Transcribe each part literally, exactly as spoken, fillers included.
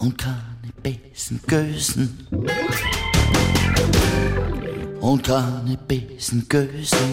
und keine Besen gösen. Und keine Besen gösen.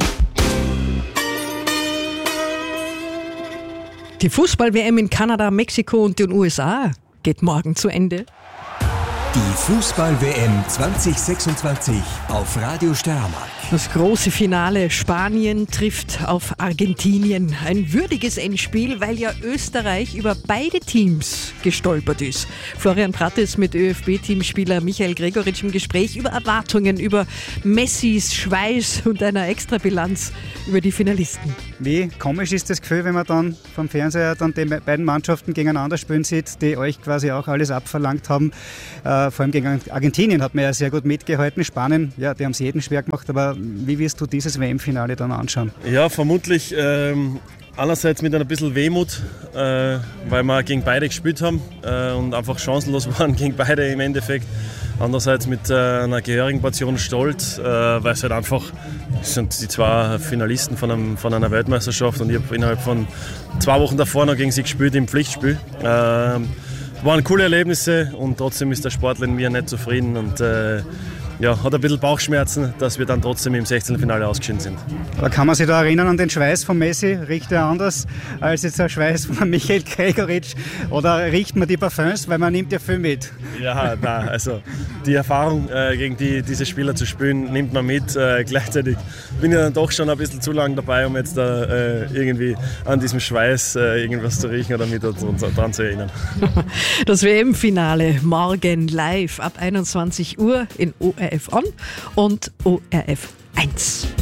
Die Fußball-W M in Kanada, Mexiko und den U S A geht morgen zu Ende. Die Fußball-W M zwanzig sechsundzwanzig auf Radio Steiermark. Das große Finale. Spanien trifft auf Argentinien. Ein würdiges Endspiel, weil ja Österreich über beide Teams gestolpert ist. Florian Pratt ist mit ÖFB-Teamspieler Michael Gregoritsch im Gespräch über Erwartungen, über Messis Schweiß und einer Extrabilanz über die Finalisten. Wie komisch ist das Gefühl, wenn man dann vom Fernseher dann die beiden Mannschaften gegeneinander spielen sieht, die euch quasi auch alles abverlangt haben. Äh, vor allem gegen Argentinien hat man ja sehr gut mitgehalten. Spanien, ja, die haben es jeden schwer gemacht, aber wie wirst du dieses W M-Finale dann anschauen? Ja, vermutlich ähm, einerseits mit ein bisschen Wehmut, äh, weil wir gegen beide gespielt haben äh, und einfach chancenlos waren gegen beide im Endeffekt. Andererseits mit äh, einer gehörigen Portion Stolz, äh, weil es halt einfach das sind die zwei Finalisten von, einem, von einer Weltmeisterschaft und ich habe innerhalb von zwei Wochen davor noch gegen sie gespielt im Pflichtspiel. Äh, waren coole Erlebnisse und trotzdem ist der Sportler in mir nicht zufrieden und äh, ja, hat ein bisschen Bauchschmerzen, dass wir dann trotzdem im Sechzehntelfinale ausgeschieden sind. Aber kann man sich da erinnern an den Schweiß von Messi? Riecht er anders als jetzt der Schweiß von Michael Gregoritsch? Oder riecht man die Parfums, weil man nimmt ja viel mit? Ja, nein, also die Erfahrung, äh, gegen die, diese Spieler zu spielen, nimmt man mit. Äh, gleichzeitig bin ich dann doch schon ein bisschen zu lange dabei, um jetzt da äh, irgendwie an diesem Schweiß äh, irgendwas zu riechen oder mich daran zu erinnern. Das W M-Finale morgen live ab einundzwanzig Uhr in O R F On und O R F eins.